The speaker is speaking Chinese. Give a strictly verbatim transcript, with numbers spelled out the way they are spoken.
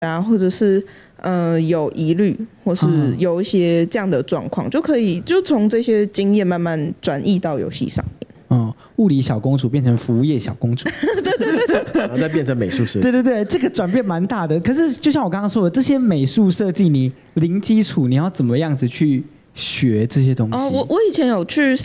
啊，或者是呃有疑虑，或是有一些这样的状况，就可以就从这些经验慢慢转移到游戏上面。 嗯，物理小公主变成服务业小公主， 对对对对，然后再变成美术设计。 对对对，这个转变蛮大的。可是就像我刚刚说的，这些美术设计你零基础，你要怎么样子去学这些东西？ 哦，我我以前有去